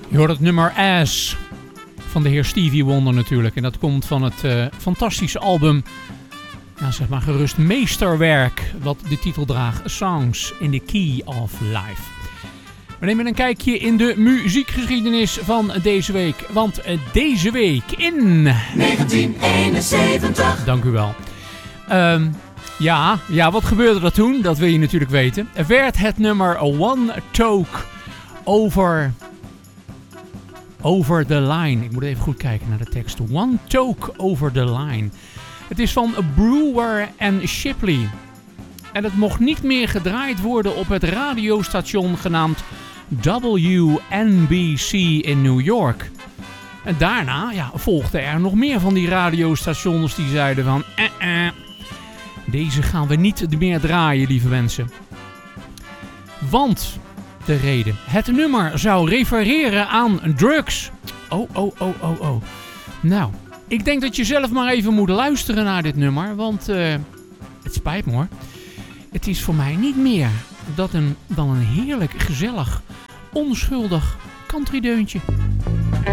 Je hoort het nummer As van de heer Stevie Wonder natuurlijk. En dat komt van het fantastische album, nou zeg maar gerust meesterwerk, wat de titel draagt, Songs in the Key of Life. We nemen een kijkje in de muziekgeschiedenis van deze week. Want deze week in 1971. Dank u wel. Ja, wat gebeurde er toen? Dat wil je natuurlijk weten. Er werd het nummer One Toke Over the Line. Ik moet even goed kijken naar de tekst. One Toke Over the Line. Het is van Brewer en Shipley. En het mocht niet meer gedraaid worden op het radiostation genaamd WNBC in New York. En daarna volgden er nog meer van die radiostations die zeiden van deze gaan we niet meer draaien, lieve mensen. Want de reden. Het nummer zou refereren aan drugs. Oh. Nou, ik denk dat je zelf maar even moet luisteren naar dit nummer. Want het spijt me hoor. Het is voor mij niet meer dan een heerlijk, gezellig, onschuldig countrydeuntje.